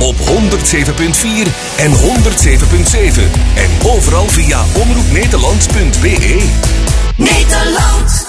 op 107.4 en 107.7. En overal via omroepnederland.be. Nederland.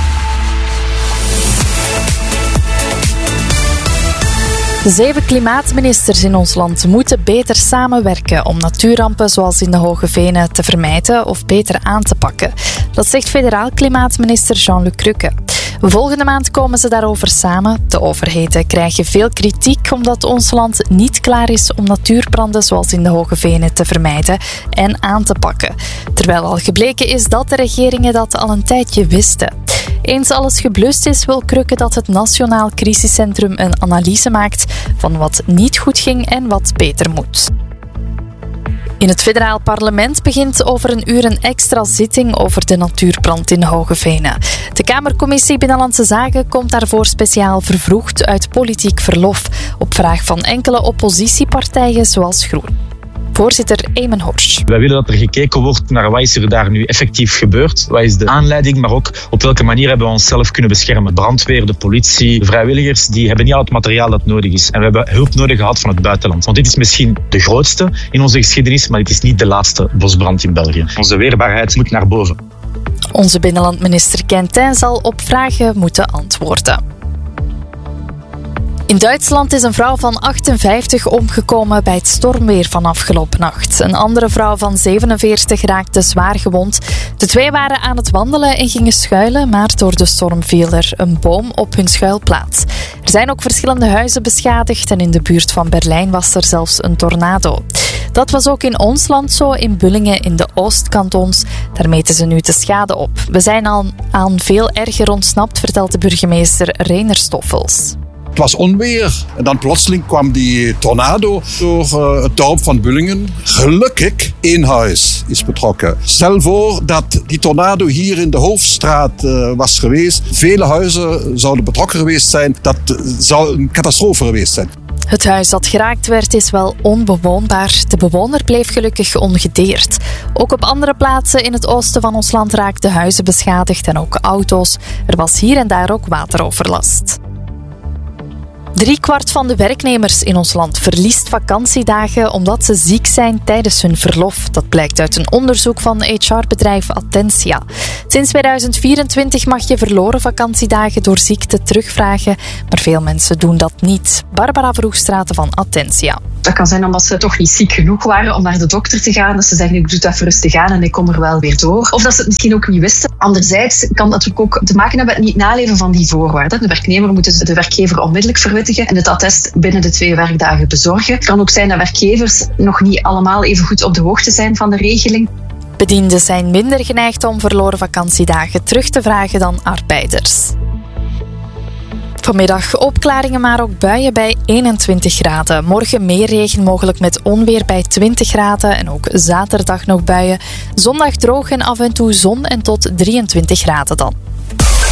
De 7 klimaatministers in ons land moeten beter samenwerken om natuurrampen zoals in de Hoge Venen te vermijden of beter aan te pakken. Dat zegt federaal klimaatminister Jean-Luc Rukke. Volgende maand komen ze daarover samen. De overheden krijgen veel kritiek omdat ons land niet klaar is om natuurbranden zoals in de Hoge Venen te vermijden en aan te pakken. Terwijl al gebleken is dat de regeringen dat al een tijdje wisten. Eens alles geblust is, wil Rukke dat het Nationaal Crisiscentrum een analyse maakt van wat niet goed ging en wat beter moet. In het federaal parlement begint over een uur een extra zitting over de natuurbrand in de Hoge Venen. De Kamercommissie Binnenlandse Zaken komt daarvoor speciaal vervroegd uit politiek verlof, op vraag van enkele oppositiepartijen zoals Groen. Voorzitter Eamon Horsch. Wij willen dat er gekeken wordt naar wat is er daar nu effectief gebeurd. Wat is de aanleiding, maar ook op welke manier hebben we onszelf kunnen beschermen. Brandweer, de politie, de vrijwilligers, die hebben niet al het materiaal dat nodig is. En we hebben hulp nodig gehad van het buitenland. Want dit is misschien de grootste in onze geschiedenis, maar dit is niet de laatste bosbrand in België. Onze weerbaarheid moet naar boven. Onze binnenlandminister Quentin zal op vragen moeten antwoorden. In Duitsland is een vrouw van 58 omgekomen bij het stormweer van afgelopen nacht. Een andere vrouw van 47 raakte zwaar gewond. De twee waren aan het wandelen en gingen schuilen, maar door de storm viel er een boom op hun schuilplaats. Er zijn ook verschillende huizen beschadigd en in de buurt van Berlijn was er zelfs een tornado. Dat was ook in ons land zo, in Bullingen in de Oostkantons. Daar meten ze nu de schade op. We zijn al aan veel erger ontsnapt, vertelt de burgemeester Reiner Stoffels. Het was onweer en dan plotseling kwam die tornado door het dorp van Bullingen. Gelukkig 1 huis is betrokken. Stel voor dat die tornado hier in de Hoofdstraat was geweest. Vele huizen zouden betrokken geweest zijn. Dat zou een catastrofe geweest zijn. Het huis dat geraakt werd is wel onbewoonbaar. De bewoner bleef gelukkig ongedeerd. Ook op andere plaatsen in het oosten van ons land raakten huizen beschadigd en ook auto's. Er was hier en daar ook wateroverlast. 3/4 van de werknemers in ons land verliest vakantiedagen omdat ze ziek zijn tijdens hun verlof. Dat blijkt uit een onderzoek van HR-bedrijf Attentia. Sinds 2024 mag je verloren vakantiedagen door ziekte terugvragen, maar veel mensen doen dat niet. Barbara Vroegstraten van Attentia. Dat kan zijn omdat ze toch niet ziek genoeg waren om naar de dokter te gaan. Dat ze zeggen, ik doe het even rustig aan en ik kom er wel weer door. Of dat ze het misschien ook niet wisten. Anderzijds kan dat natuurlijk ook te maken hebben met het niet naleven van die voorwaarden. De werknemer moet de werkgever onmiddellijk verwittigen en het attest binnen de 2 werkdagen bezorgen. Het kan ook zijn dat werkgevers nog niet allemaal even goed op de hoogte zijn van de regeling. Bedienden zijn minder geneigd om verloren vakantiedagen terug te vragen dan arbeiders. Vanmiddag opklaringen, maar ook buien bij 21 graden. Morgen meer regen, mogelijk met onweer bij 20 graden. En ook zaterdag nog buien. Zondag droog en af en toe zon en tot 23 graden dan.